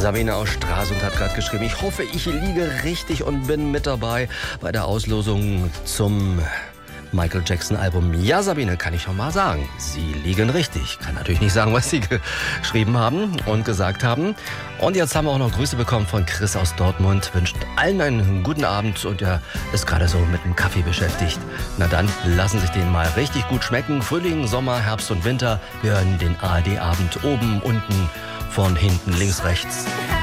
Sabine aus Stralsund hat gerade geschrieben, ich hoffe, ich liege richtig und bin mit dabei bei der Auslosung zum Michael Jackson Album. Ja, Sabine, kann ich schon mal sagen. Sie liegen richtig. Kann natürlich nicht sagen, was Sie geschrieben haben und gesagt haben. Und jetzt haben wir auch noch Grüße bekommen von Chris aus Dortmund. Wünscht allen einen guten Abend und er ist gerade so mit dem Kaffee beschäftigt. Na dann, lassen sich den mal richtig gut schmecken. Frühling, Sommer, Herbst und Winter. Wir hören den ARD-Abend oben, unten, vorn, hinten, links, rechts.